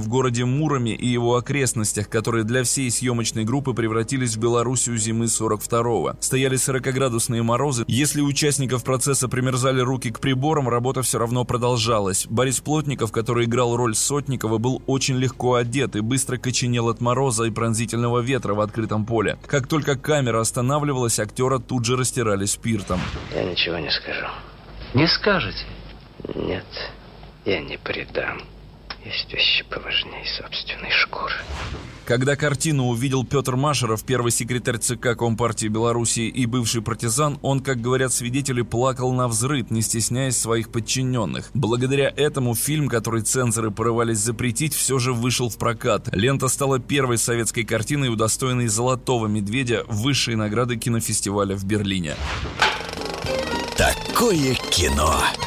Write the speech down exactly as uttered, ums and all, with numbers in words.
в городе Муроме и его окрестностях, которые для всей съемочной группы превратились в Белоруссию зимы сорок второго. Стояли сорокаградусные морозы. Если у участников процесса примерзали руки к приборам, работа все равно продолжалась. Борис Плотников, который играл роль Сотникова, был очень легко одет и быстро коченел от мороза и пронзительного ветра в открытом поле. Как только камера останавливалась, актера тут же растирали спиртом. Я ничего не скажу. Не скажете? Нет, я не предам. Есть вещи поважнее собственной шкуры. Когда картину увидел Петр Машеров, первый секретарь ЦК Компартии Белоруссии и бывший партизан, он, как говорят свидетели, плакал навзрыд, не стесняясь своих подчиненных. Благодаря этому фильм, который цензоры порывались запретить, все же вышел в прокат. Лента стала первой советской картиной, удостоенной «Золотого медведя», высшей награды кинофестиваля в Берлине. Такое кино.